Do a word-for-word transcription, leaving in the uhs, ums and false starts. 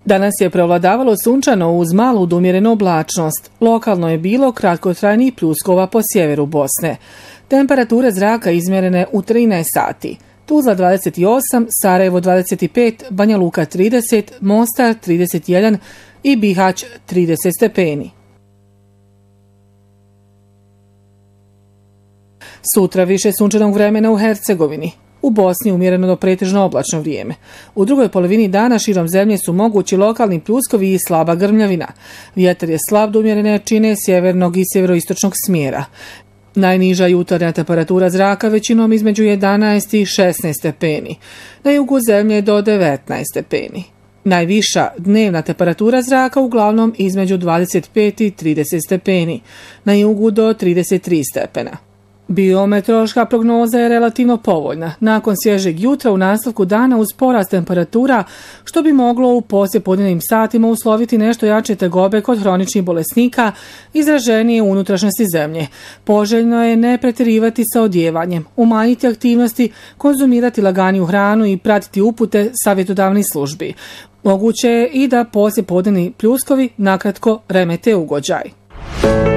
Danas je prevladavalo sunčano uz malu do umjerenu oblačnost. Lokalno je bilo kratkotrajnih pljuskova po sjeveru Bosne. Temperature zraka izmjerene u trinaest sati. Tuzla dvadeset osam, Sarajevo dvadeset pet, Banja Luka trideset, Mostar trideset jedan i Bihać trideset stepeni. Sutra više sunčanog vremena u Hercegovini. U Bosni umjereno do pretežno oblačno vrijeme. U drugoj polovini dana širom zemlje su mogući lokalni pljuskovi i slaba grmljavina. Vjetar je slab do umjerene jačine sjevernog i sjeveroistočnog smjera. Najniža jutarnja temperatura zraka većinom između jedanaest i šesnaest stepeni. Na jugu zemlje do devetnaest stepeni. Najviša dnevna temperatura zraka uglavnom između dvadeset pet i trideset stepeni. Na jugu do trideset tri stepena. Biometeorološka prognoza je relativno povoljna. Nakon svježeg jutra u nastavku dana uz porast temperatura, što bi moglo u poslijepodnevnim satima usloviti nešto jače tegobe kod hroničnih bolesnika izraženije u unutrašnjosti zemlje. Poželjno je ne pretjerivati sa odjevanjem, umanjiti aktivnosti, konzumirati laganiju hranu i pratiti upute savjetodavnih službi. Moguće je i da poslijepodnevni pljuskovi nakratko remete ugođaj.